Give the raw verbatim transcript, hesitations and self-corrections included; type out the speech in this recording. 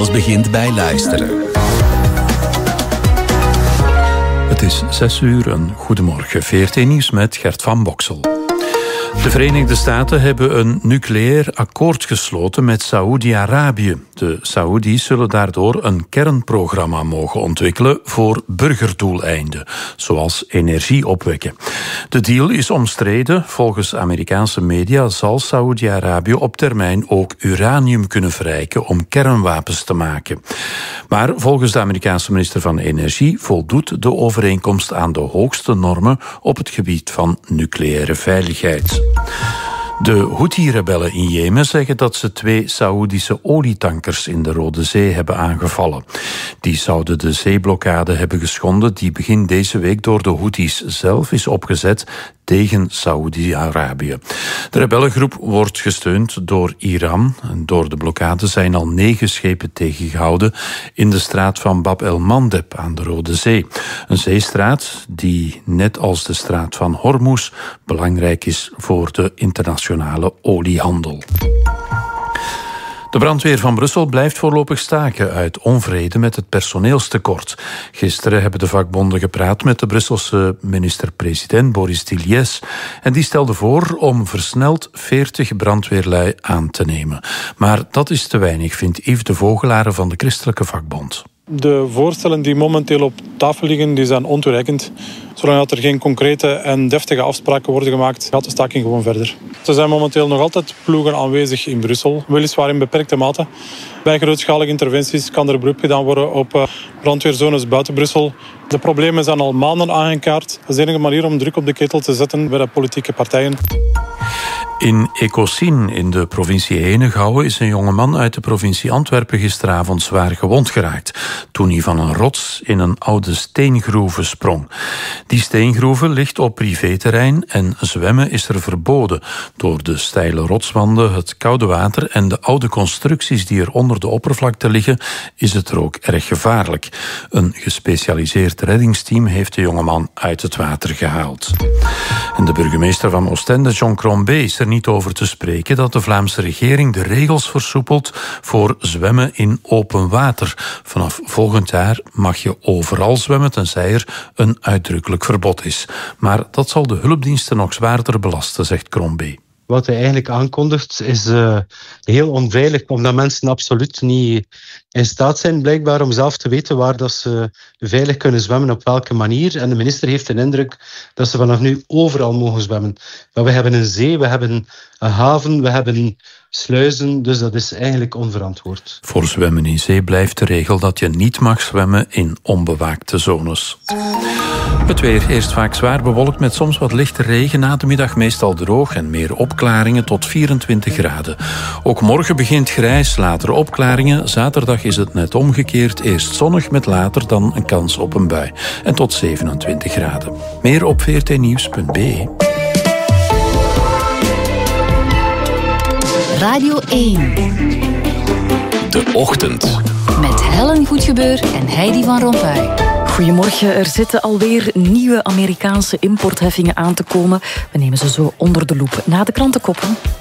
Alles begint bij luisteren. Het is zes uur, een goedemorgen. V R T Nieuws met Gert van Boksel. De Verenigde Staten hebben een nucleair akkoord gesloten met Saoedi-Arabië. De Saoedi's zullen daardoor een kernprogramma mogen ontwikkelen voor burgerdoeleinden, zoals energie opwekken. De deal is omstreden. Volgens Amerikaanse media zal Saoedi-Arabië op termijn ook uranium kunnen verrijken om kernwapens te maken. Maar volgens de Amerikaanse minister van Energie voldoet de overeenkomst aan de hoogste normen op het gebied van nucleaire veiligheid. De Houthi-rebellen in Jemen zeggen dat ze twee Saoedische olietankers in de Rode Zee hebben aangevallen. Die zouden de zeeblokkade hebben geschonden die begin deze week door de Houthis zelf is opgezet tegen Saoedi-Arabië. De rebellengroep wordt gesteund door Iran. En door de blokkade zijn al negen schepen tegengehouden in de straat van Bab el-Mandeb aan de Rode Zee. Een zeestraat die, net als de straat van Hormuz, belangrijk is voor de internationale oliehandel. De brandweer van Brussel blijft voorlopig staken uit onvrede met het personeelstekort. Gisteren hebben de vakbonden gepraat met de Brusselse minister-president Boris Tilliès en die stelde voor om versneld veertig brandweerlui aan te nemen. Maar dat is te weinig, vindt Yves de Vogelaar van de Christelijke Vakbond. De voorstellen die momenteel op tafel liggen, die zijn ontoereikend. Zolang er geen concrete en deftige afspraken worden gemaakt, gaat de staking gewoon verder. Er zijn momenteel nog altijd ploegen aanwezig in Brussel, weliswaar in beperkte mate. Bij grootschalige interventies kan er beroep gedaan worden op brandweerzones buiten Brussel. De problemen zijn al maanden aangekaart. Dat is de enige manier om druk op de ketel te zetten bij de politieke partijen. In Ecosien in de provincie Henegouwen is een jongeman uit de provincie Antwerpen gisteravond zwaar gewond geraakt toen hij van een rots in een oude steengroeve sprong. Die steengroeve ligt op privéterrein en zwemmen is er verboden. Door de steile rotswanden, het koude water en de oude constructies die er onder de oppervlakte liggen, is het er ook erg gevaarlijk. Een gespecialiseerd reddingsteam heeft de jongeman uit het water gehaald. En de burgemeester van Oostende, John Crombé, is er niet over te spreken dat de Vlaamse regering de regels versoepelt voor zwemmen in open water. Vanaf volgend jaar mag je overal zwemmen, tenzij er een uitdrukkelijk verbod is. Maar dat zal de hulpdiensten nog zwaarder belasten, zegt Crombé. Wat hij eigenlijk aankondigt is uh, heel onveilig, omdat mensen absoluut niet in staat zijn blijkbaar om zelf te weten waar dat ze veilig kunnen zwemmen, op welke manier. En de minister heeft de indruk dat ze vanaf nu overal mogen zwemmen. Maar we hebben een zee, we hebben een haven, we hebben sluizen, dus dat is eigenlijk onverantwoord. Voor zwemmen in zee blijft de regel dat je niet mag zwemmen in onbewaakte zones. Het weer eerst vaak zwaar bewolkt met soms wat lichte regen. Na de middag meestal droog en meer opklaringen tot vierentwintig graden. Ook morgen begint grijs, later opklaringen. Zaterdag is het net omgekeerd. Eerst zonnig met later dan een kans op een bui. En tot zevenentwintig graden. Meer op v r t nieuws punt b e. Radio één. De Ochtend. Met Helen Goedgebeur en Heidi van Rompuy. Goedemorgen, er zitten alweer nieuwe Amerikaanse importheffingen aan te komen. We nemen ze zo onder de loep na de krantenkoppen.